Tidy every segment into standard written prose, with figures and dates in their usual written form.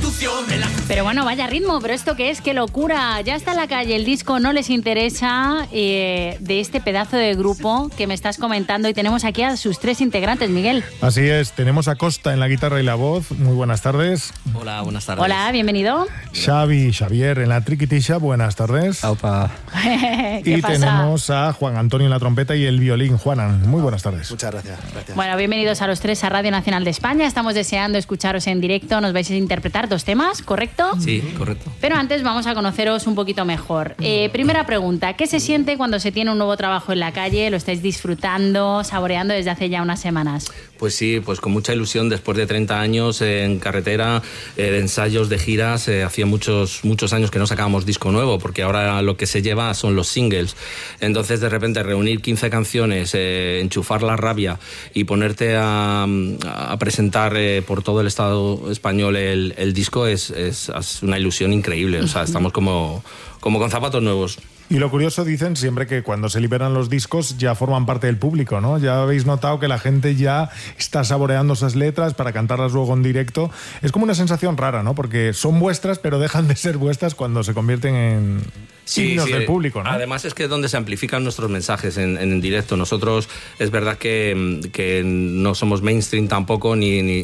Pero bueno, vaya ritmo, pero ¿esto qué es? ¡Qué locura! Ya está en la calle, el disco No Les Interesa, de este pedazo de grupo que me estás comentando, y tenemos aquí a sus 3 integrantes, Miguel. Así es, tenemos a Costa en la guitarra y la voz. Muy buenas tardes. Hola, buenas tardes. Hola, bienvenido. Xavier en la triquitisha, buenas tardes. Aupa. ¿Qué y pasa? tenemos a Juan Antonio en la trompeta y el violín. Juanan, muy buenas tardes. Muchas gracias. Bueno, bienvenidos a los 3 a Radio Nacional de España. Estamos deseando escucharos en directo. Nos vais a interpretar 2 temas, ¿correcto? Sí, correcto. Pero antes vamos a conoceros un poquito mejor. Primera pregunta, ¿qué se siente cuando se tiene un nuevo trabajo en la calle? ¿Lo estáis disfrutando, saboreando desde hace ya unas semanas? Pues sí, pues con mucha ilusión después de 30 años en carretera, de ensayos, de giras. Hacía muchos años que no sacábamos disco nuevo, porque ahora lo que se lleva son los singles. Entonces, de repente, reunir 15 canciones, enchufar la rabia y ponerte a presentar por todo el Estado español el disco es una ilusión increíble. O sea, estamos como con zapatos nuevos. Y lo curioso, dicen siempre que cuando se liberan los discos ya forman parte del público, ¿no? Ya habéis notado que la gente ya está saboreando esas letras para cantarlas luego en directo. Es como una sensación rara, ¿no? Porque son vuestras, pero dejan de ser vuestras cuando se convierten en himnos del público, ¿no? Además es que es donde se amplifican nuestros mensajes en directo. Nosotros es verdad que no somos mainstream tampoco,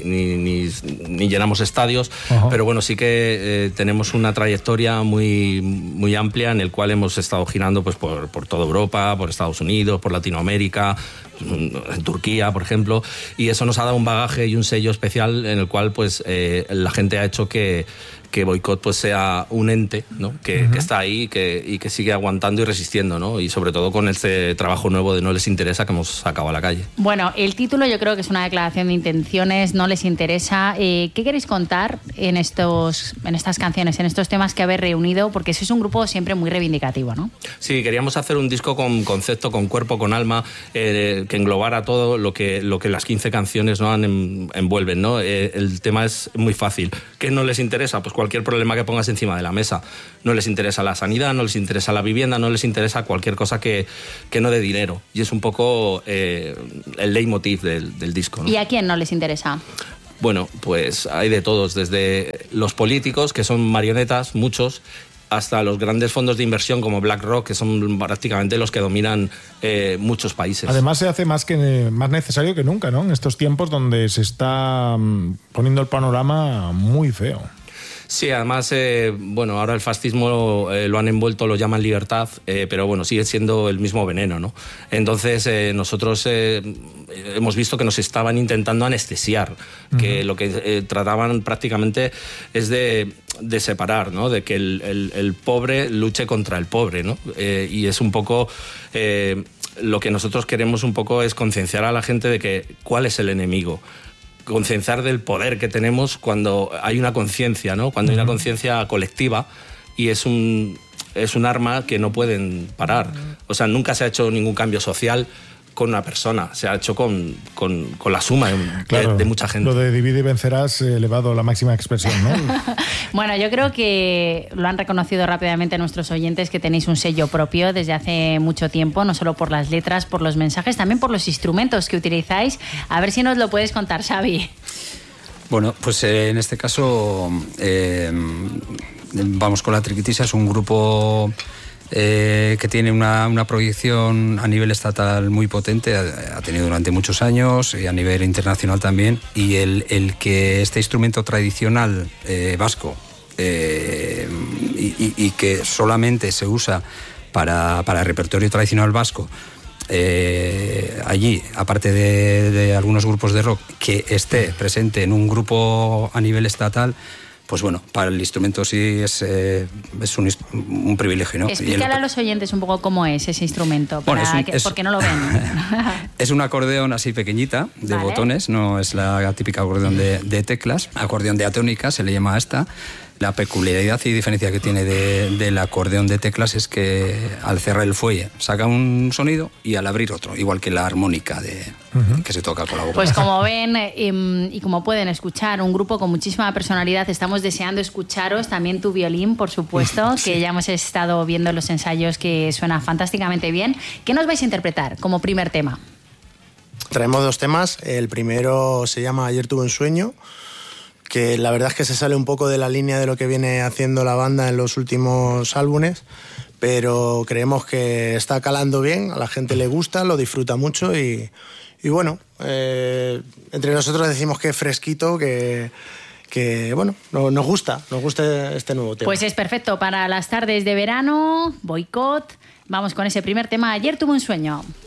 ni llenamos estadios, pero bueno, sí que tenemos una trayectoria muy, muy amplia en el cual hemos estado girando pues por toda Europa, por Estados Unidos, por Latinoamérica, en Turquía, por ejemplo, y eso nos ha dado un bagaje y un sello especial en el cual pues la gente ha hecho que Boicot pues sea un ente, ¿no? que está ahí y que sigue aguantando y resistiendo, ¿no? Y sobre todo con este trabajo nuevo de No Les Interesa que hemos sacado a la calle. Bueno, el título yo creo que es una declaración de intenciones. No les interesa. ¿Qué queréis contar en estas canciones, en estos temas que habéis reunido? Porque sois un grupo siempre muy reivindicativo, ¿no? Sí, queríamos hacer un disco con concepto, con cuerpo, con alma, que englobara todo lo que las 15 canciones, ¿no? envuelven, ¿no? El tema es muy fácil. ¿Qué no les interesa? Pues cualquier problema que pongas encima de la mesa. No les interesa la sanidad, no les interesa la vivienda, no les interesa cualquier cosa que no dé dinero. Y es un poco el leitmotiv del disco, ¿no? ¿Y a quién no les interesa? Bueno, pues hay de todos, desde los políticos, que son marionetas, muchos, hasta los grandes fondos de inversión como BlackRock, que son prácticamente los que dominan muchos países. Además se hace más necesario que nunca, ¿no? En estos tiempos donde se está poniendo el panorama muy feo. Sí, además, bueno, ahora el fascismo lo han envuelto, lo llaman libertad, pero bueno, sigue siendo el mismo veneno, ¿no? Entonces, nosotros hemos visto que nos estaban intentando anestesiar, que lo que trataban prácticamente es de separar, ¿no? De que el pobre luche contra el pobre, ¿no? Y es un poco... lo que nosotros queremos un poco es concienciar a la gente de que cuál es el enemigo. Concienciar del poder que tenemos cuando hay una conciencia, ¿no? Cuando hay una conciencia colectiva, y es un arma que no pueden parar. O sea, nunca se ha hecho ningún cambio social con una persona, se ha hecho con la suma de mucha gente. Lo de divide y vencerás elevado a la máxima expresión, ¿no? Bueno, yo creo que lo han reconocido rápidamente nuestros oyentes, que tenéis un sello propio desde hace mucho tiempo, no solo por las letras, por los mensajes, también por los instrumentos que utilizáis. A ver si nos lo puedes contar, Xavi. Bueno, pues en este caso vamos con la Triquitisha, es un grupo que tiene una proyección a nivel estatal muy potente, ha tenido durante muchos años, y a nivel internacional también, y el que este instrumento tradicional vasco y que solamente se usa para el repertorio tradicional vasco, allí, aparte de algunos grupos de rock, que esté presente en un grupo a nivel estatal, pues bueno, para el instrumento sí es un privilegio, ¿no? Explícale a los oyentes un poco cómo es ese instrumento, porque no lo ven. Es un acordeón así pequeñita, de botones, no es la típica acordeón de teclas, acordeón de atónica se le llama a esta. La peculiaridad y diferencia que tiene del acordeón de teclas es que al cerrar el fuelle saca un sonido y al abrir otro, igual que la armónica que se toca con la boca. Pues como ven y como pueden escuchar, un grupo con muchísima personalidad. Estamos deseando escucharos, también tu violín, por supuesto, sí, que ya hemos estado viendo en los ensayos, que suena fantásticamente bien. ¿Qué nos vais a interpretar como primer tema? Traemos 2 temas. El primero se llama Ayer tuve un sueño, que la verdad es que se sale un poco de la línea de lo que viene haciendo la banda en los últimos álbumes, pero creemos que está calando bien, a la gente le gusta, lo disfruta mucho y bueno, entre nosotros decimos que es fresquito, que bueno, nos gusta este nuevo tema. Pues es perfecto para las tardes de verano, Boicot. Vamos con ese primer tema, Ayer tuve un sueño.